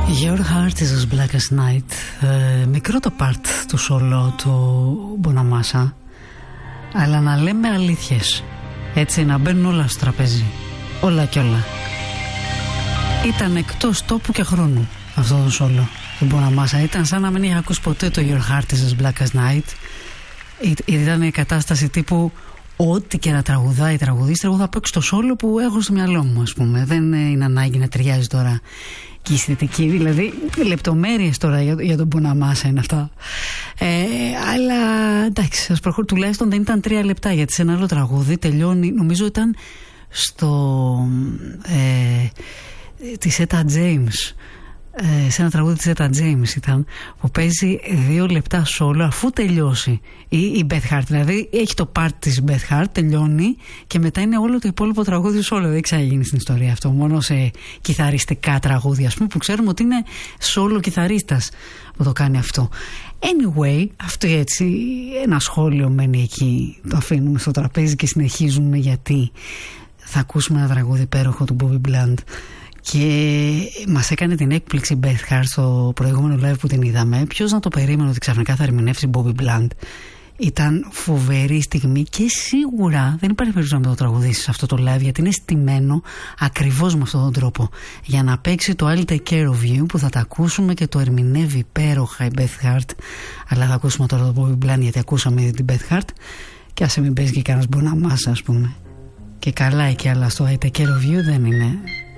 Your heart is as black as night. Μικρό το part του solo του Μποναμάσα, αλλά να λέμε αλήθειες, έτσι να μπαίνουν όλα στο τραπέζι, όλα κι όλα. Ήταν εκτός τόπου και χρόνου αυτό το solo του Μποναμάσα. Ήταν σαν να μην είχα ακούσει ποτέ το Your heart is as black as night. Ήταν η κατάσταση τύπου ό,τι και να τραγουδάει η τραγουδίστρια, εγώ θα παίξω το solo που έχω στο μυαλό μου, ας πούμε. Δεν είναι ανάγκη να ταιριάζει τώρα και η αισθητική, δηλαδή λεπτομέρειες τώρα για τον Μποναμάσα είναι αυτά. Αλλά εντάξει, σας προχωρώ, τουλάχιστον δεν ήταν 3 λεπτά, γιατί σε ένα άλλο τραγούδι τελειώνει, νομίζω ήταν στο της Etta James, σε ένα τραγούδι της Etta James ήταν, που παίζει 2 λεπτά solo αφού τελειώσει η Beth Hart, δηλαδή έχει το part της Beth Hart, τελειώνει και μετά είναι όλο το υπόλοιπο τραγούδι solo. Δεν ξαναγίνει στην ιστορία αυτό, μόνο σε κιθαριστικά τραγούδια, ας πούμε, που ξέρουμε ότι είναι solo κιθαρίστας που το κάνει αυτό. Anyway, αυτό έτσι ένα σχόλιο μένει εκεί, το αφήνουμε στο τραπέζι και συνεχίζουμε, γιατί θα ακούσουμε ένα τραγούδι υπέροχο του Bobby Bland. Και μας έκανε την έκπληξη Beth Hart στο προηγούμενο live που την είδαμε. Ποιος να το περίμενε ότι ξαφνικά θα ερμηνεύσει Bobby Bland. Ήταν φοβερή στιγμή και σίγουρα δεν υπάρχει περίπτωση να το τραγουδήσει σε αυτό το live, γιατί είναι στημένο ακριβώς με αυτόν τον τρόπο για να παίξει το I'll Take Care of You, που θα τα ακούσουμε και το ερμηνεύει υπέροχα η Beth Hart. Αλλά θα ακούσουμε τώρα το Bobby Bland, γιατί ακούσαμε ήδη την Beth Hart. Και άσε μην παίζει και κανένας Μποναμάσα, ας πούμε. Και καλά εκεί, αλλά στο I Take Care of You δεν είναι